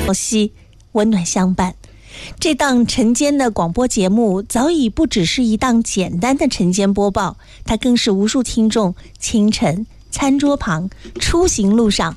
西温暖相伴。这档晨间的广播节目早已不只是一档简单的晨间播报，它更是无数听众清晨餐桌旁、出行路上